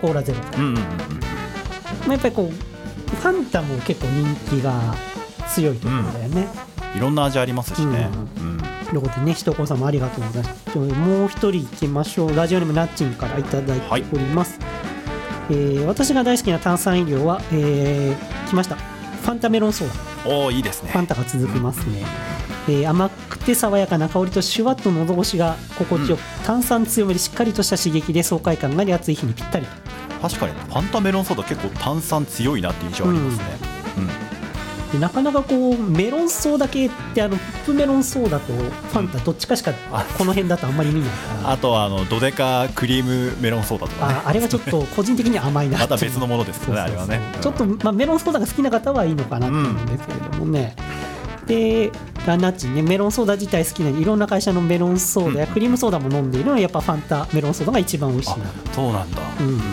コーラゼロとか、やっぱりこうファンタも結構人気が強いところだよね、 いろんな味ありますしね。 ということでね、ひとこさんもありがとうございます。もう一人いきましょう。ラジオネームなっちんからいただいております、私が大好きな炭酸飲料は、来ました、ファンタメロンソーダ。 いいですね。 ファンタが続きますね、甘くて爽やかな香りとシュワッと喉越しが心地よく、炭酸強めでしっかりとした刺激で爽快感があり、暑い日にぴったり。 確かにファンタメロンソーダ結構炭酸強いなって印象ありますね、 でなかなかこうメロンソーダ系ってポップメロンソーダとファンタどっちかしかこの辺だとあんまり見ないから、 あとはドデカクリームメロンソーダとかね、 あれはちょっと個人的には甘いなまた別のものですよね。あれはね、 ちょっと、メロンソーダが好きな方はいいのかなと思うんですけれどもね、でラナッチね、メロンソーダ自体好きなので、いろんな会社のメロンソーダやクリームソーダも飲んでいるのはやっぱファンタメロンソーダが一番美味しいな。 そうなんだ、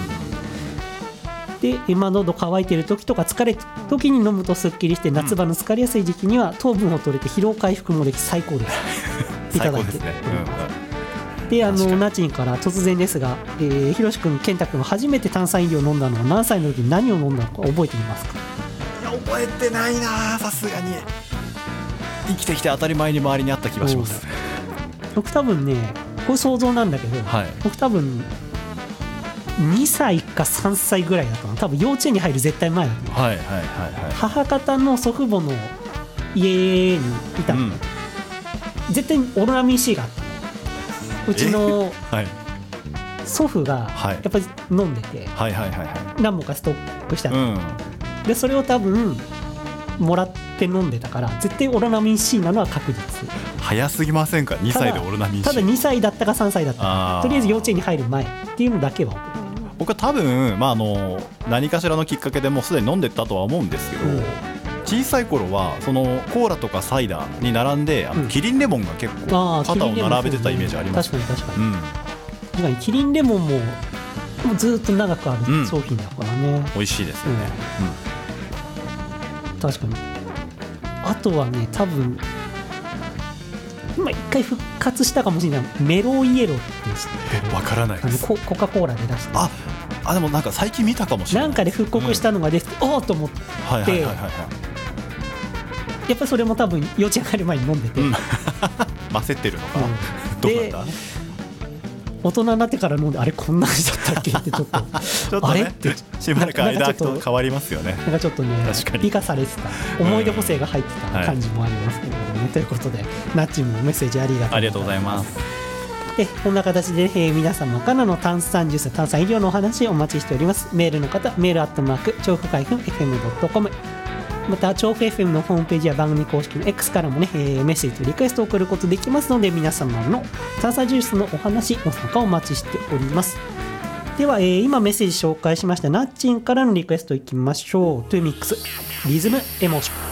で今喉乾いてる時とか疲れた時に飲むとすっきりして、夏場の疲れやすい時期には糖分を取れて疲労回復もでき最高ですいただいて、 最高ですね、 でナチンから突然ですが、ひろし君、健太君は初めて炭酸飲料を飲んだのは何歳の時に何を飲んだのか覚えていますか？ いや覚えてないな、さすがに生きてきて当たり前に周りにあった気がします。 僕多分ね、これ想像なんだけど、僕多分2歳か3歳ぐらいだったの。多分幼稚園に入る絶対前だと思う、母方の祖父母の家にいたの、絶対にオロナミン C があったの。うちの祖父がやっぱり飲んでて、何本かストックしてあった、でそれを多分もらって飲んでたから、絶対オロナミン C なのは確実。 早すぎませんか、2歳でオロナミン C。 ただ2歳だったか3歳だったか、とりあえず幼稚園に入る前っていうのだけは僕は多分、何かしらのきっかけでもうすでに飲んでたとは思うんですけど、小さい頃はそのコーラとかサイダーに並んでキリンレモンが結構肩を並べてたイメージあります。 確かに確かに、キリンレモンもずっと長くある商品だからね、 美味しいですよね、 確かに。あとはね、多分今一回復活したかもしれないメロイエロって知ってる？ わからないです。 コカ・コーラで出して、 でもなんか最近見たかもしれない。 なんかで復刻したのが出て、おーと思って、やっぱりそれも多分幼稚園入る前に飲んでて、 ませってるのかな、どうなんだ。 大人になってから飲んで、あれこんな味だったっけってちょっとあれってしばらく間空くと変わりますよね。 なんかちょっとね、美化されてた思い出補正が入ってた感じもありますけれども、ということでナッチもメッセージありがとうございます。でこんな形で、皆様からの炭酸ジュース、炭酸飲料のお話お待ちしております。メールの方、メール@調布-fm.com、また調布 FM のホームページや番組公式の X からもね、メッセージとリクエストを送ることできますので、皆様の炭酸ジュースのお話の参加をお待ちしております。では、今メッセージ紹介しましたナッチンからのリクエストいきましょう。トゥーミックスリズムエモーション。